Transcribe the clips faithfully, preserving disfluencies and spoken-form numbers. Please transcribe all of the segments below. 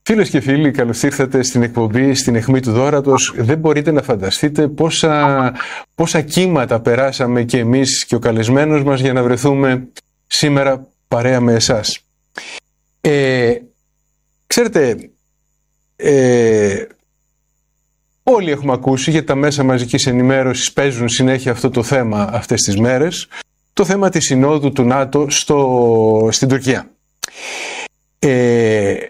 Φίλες και φίλοι, καλώς ήρθατε στην εκπομπή, στην αιχμή του δώρατος. Δεν μπορείτε να φανταστείτε πόσα, πόσα κύματα περάσαμε και εμείς και ο καλεσμένος μας για να βρεθούμε σήμερα παρέα με εσάς. Ε, ξέρετε, ε, όλοι έχουμε ακούσει, γιατί τα μέσα μαζικής ενημέρωσης παίζουν συνέχεια αυτό το θέμα αυτές τις μέρες, το θέμα της συνόδου του ΝΑΤΟ στο, στην Τουρκία. Ε,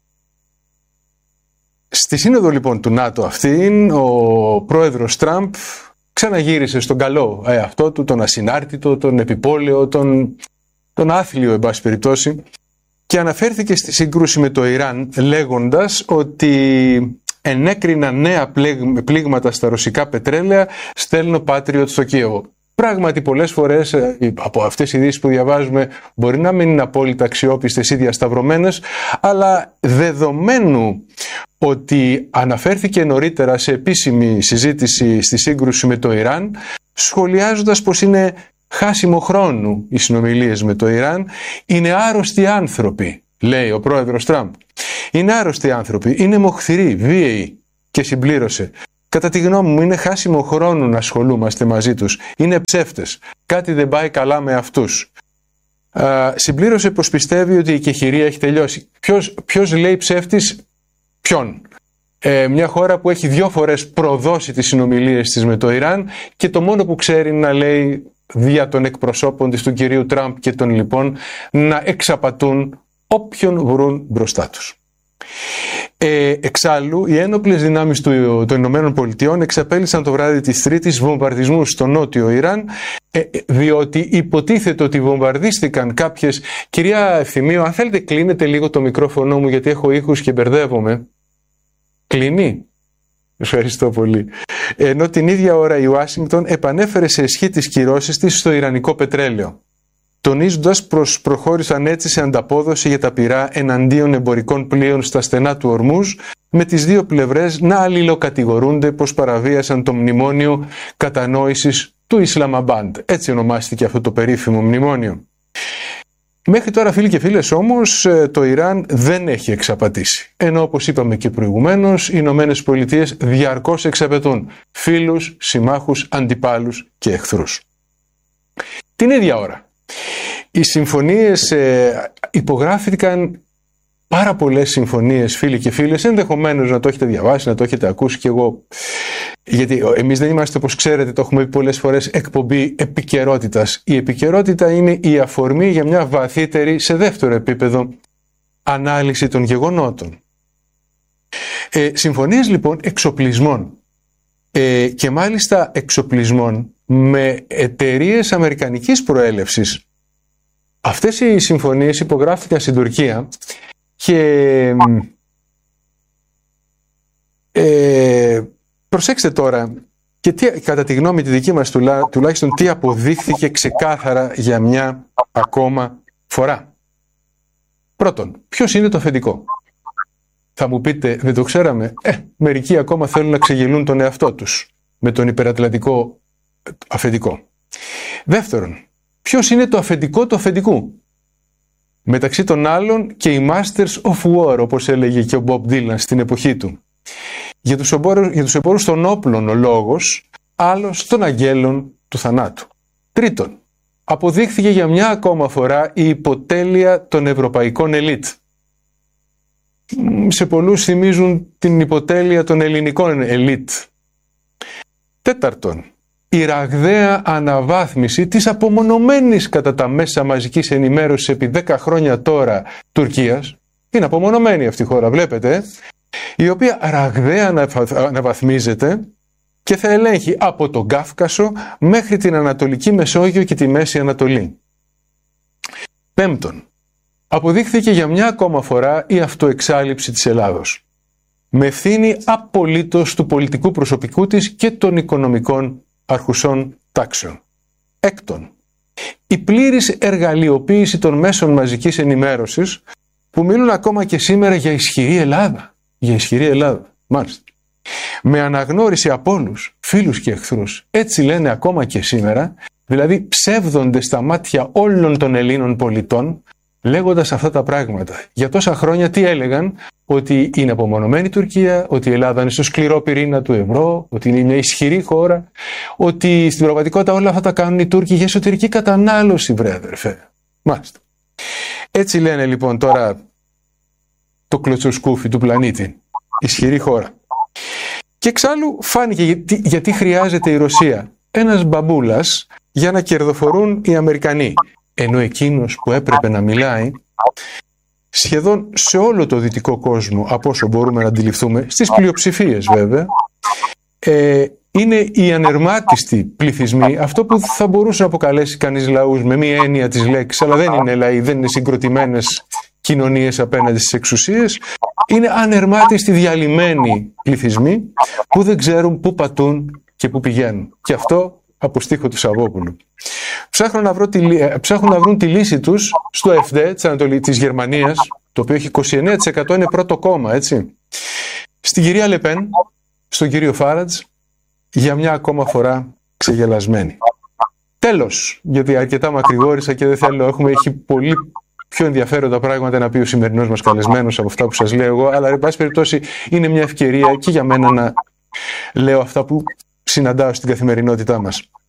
Στη σύνοδο λοιπόν του ΝΑΤΟ αυτήν, ο πρόεδρος Τραμπ ξαναγύρισε στον καλό εαυτό του, τον ασυνάρτητο, τον επιπόλαιο, τον, τον άθλιο εν πάση περιπτώσει, και αναφέρθηκε στη σύγκρουση με το Ιράν λέγοντας ότι ενέκρινα νέα πλήγματα στα ρωσικά πετρέλαια, στέλνω Patriot στο Κίεβο. Πράγματι, πολλές φορές από αυτές οι ειδήσεις που διαβάζουμε μπορεί να μην είναι απόλυτα αξιόπιστες ή διασταυρωμένες, αλλά δεδομένου ότι αναφέρθηκε νωρίτερα σε επίσημη συζήτηση στη σύγκρουση με το Ιράν, σχολιάζοντας πως είναι χάσιμο χρόνου οι συνομιλίες με το Ιράν, είναι άρρωστοι άνθρωποι, λέει ο πρόεδρος Τραμπ. Είναι άρρωστοι άνθρωποι, είναι μοχθηροί, βίαιοι, και συμπλήρωσε. Κατά τη γνώμη μου είναι χάσιμο χρόνο να ασχολούμαστε μαζί τους. Είναι ψεύτες. Κάτι δεν πάει καλά με αυτούς. Α, συμπλήρωσε πως πιστεύει ότι η κεχηρία έχει τελειώσει. Ποιος, ποιος λέει ψεύτης, ποιον? Ε, μια χώρα που έχει δύο φορές προδώσει τις συνομιλίες της με το Ιράν και το μόνο που ξέρει να λέει δια των εκπροσώπων της, του κυρίου Τραμπ και των λοιπόν, να εξαπατούν όποιον βρουν μπροστά τους. Ε, εξάλλου, οι ένοπλες δυνάμεις του, των Ηνωμένων Πολιτειών εξαπέλυσαν το βράδυ της Τρίτης βομβαρδισμούς στο νότιο Ιράν, ε, διότι υποτίθεται ότι βομβαρδίστηκαν κάποιες... Κυρία Ευθυμίου, αν θέλετε κλείνετε λίγο το μικρόφωνο μου, γιατί έχω ήχους και μπερδεύομαι. Κλείνει. Ευχαριστώ πολύ. Ενώ την ίδια ώρα η Ουάσιγκτον επανέφερε σε ισχύ τις κυρώσεις της στο ιρανικό πετρέλαιο, τονίζοντας πως προχώρησαν έτσι σε ανταπόδοση για τα πυρά εναντίον εμπορικών πλοίων στα στενά του Ορμούζ, με τις δύο πλευρές να αλληλοκατηγορούνται πως παραβίασαν το μνημόνιο κατανόησης του Ισλαμαμπάντ. Έτσι ονομάστηκε αυτό το περίφημο μνημόνιο. Μέχρι τώρα, φίλοι και φίλες, όμως, το Ιράν δεν έχει εξαπατήσει. Ενώ, όπως είπαμε και προηγουμένως, οι Ηνωμένες Πολιτείες διαρκώς εξαπατούν φίλους, συμμάχους, αντιπάλους και εχθρούς. Την ίδια ώρα, οι συμφωνίες, ε, υπογράφηκαν πάρα πολλές συμφωνίες, φίλοι και φίλες, ενδεχομένως να το έχετε διαβάσει, να το έχετε ακούσει κι εγώ, γιατί εμείς δεν είμαστε, όπως ξέρετε, το έχουμε πει πολλές φορές, εκπομπή επικαιρότητας. Η επικαιρότητα είναι η αφορμή για μια βαθύτερη, σε δεύτερο επίπεδο, ανάλυση των γεγονότων. Ε, συμφωνίες λοιπόν εξοπλισμών, ε, και μάλιστα εξοπλισμών με εταιρείες αμερικανικής προέλευσης. Αυτές οι συμφωνίες υπογράφηκαν στην Τουρκία και ε, προσέξτε τώρα, και τι, κατά τη γνώμη τη δική μας τουλά, τουλάχιστον τι αποδείχθηκε ξεκάθαρα για μια ακόμα φορά. Πρώτον, ποιος είναι το αφεντικό? Θα μου πείτε, δεν το ξέραμε? Ε, μερικοί ακόμα θέλουν να ξεγελούν τον εαυτό τους με τον υπερατλαντικό αφεντικό. Δεύτερον, ποιος είναι το αφεντικό του αφεντικού? Μεταξύ των άλλων και οι Masters of War, όπως έλεγε και ο Bob Dylan στην εποχή του. Για τους εμπόρους, για τους εμπόρους των όπλων ο λόγος, άλλος των αγγέλων του θανάτου. Τρίτον, αποδείχθηκε για μια ακόμα φορά η υποτέλεια των ευρωπαϊκών ελίτ. Σε πολλούς θυμίζουν την υποτέλεια των ελληνικών ελίτ. Τέταρτον, η ραγδαία αναβάθμιση της απομονωμένης κατά τα μέσα μαζικής ενημέρωσης επί δέκα χρόνια τώρα Τουρκίας. Είναι απομονωμένη αυτή η χώρα, βλέπετε, η οποία ραγδαία αναβαθμίζεται και θα ελέγχει από τον Κάφκασο μέχρι την Ανατολική Μεσόγειο και τη Μέση Ανατολή. Πέμπτον, αποδείχθηκε για μια ακόμα φορά η αυτοεξάλειψη της Ελλάδος, με ευθύνη απολύτως του πολιτικού προσωπικού της και των οικονομικών αρχουσών τάξεων. Έκτον, η πλήρης εργαλειοποίηση των μέσων μαζικής ενημέρωσης που μιλούν ακόμα και σήμερα για ισχυρή Ελλάδα. Για ισχυρή Ελλάδα, μάλιστα. Με αναγνώριση από όλους, φίλους και εχθρούς. Έτσι λένε ακόμα και σήμερα, δηλαδή ψεύδονται στα μάτια όλων των Ελλήνων πολιτών, λέγοντας αυτά τα πράγματα. Για τόσα χρόνια τι έλεγαν? Ότι είναι απομονωμένη η Τουρκία, ότι η Ελλάδα είναι στο σκληρό πυρήνα του ευρώ, ότι είναι μια ισχυρή χώρα, ότι στην πραγματικότητα όλα αυτά τα κάνουν οι Τούρκοι για εσωτερική κατανάλωση, βρε αδερφέ. Μάλιστα. Έτσι λένε λοιπόν τώρα το κλωτσοσκούφι του πλανήτη. Ισχυρή χώρα. Και εξάλλου φάνηκε γιατί, γιατί χρειάζεται η Ρωσία. Ένας μπαμπούλας για να κερδοφορούν οι Αμερικανοί. Ενώ εκείνος που έπρεπε να μιλάει σχεδόν σε όλο το δυτικό κόσμο, από όσο μπορούμε να αντιληφθούμε, στις πλειοψηφίες βέβαια, ε, είναι οι ανερμάτιστοι πληθυσμοί, αυτό που θα μπορούσε να αποκαλέσει κανείς λαούς με μία έννοια της λέξης, αλλά δεν είναι λαοί, δεν είναι συγκροτημένες κοινωνίες απέναντι στις εξουσίες, είναι ανερμάτιστοι διαλυμένοι πληθυσμοί που δεν ξέρουν πού πατούν και πού πηγαίνουν. Και αυτό από στίχο του Σαββόπουλου. Ψάχνουν να, βρω τη, ψάχνουν να βρουν τη λύση τους στο εφ ντι της, Ανατολή, της Γερμανίας, το οποίο έχει είκοσι εννέα τοις εκατό, είναι πρώτο κόμμα, έτσι. Στην κυρία Λεπέν, στον κύριο Φάρατζ, για μια ακόμα φορά ξεγελασμένη. Τέλος, γιατί αρκετά μακρηγόρησα και δεν θέλω, έχουμε, έχει πολύ πιο ενδιαφέροντα πράγματα να πει ο σημερινός μας καλεσμένος από αυτά που σας λέω εγώ, αλλά εν πάση περιπτώσει είναι μια ευκαιρία και για μένα να λέω αυτά που συναντάω στην καθημερινότητά μας.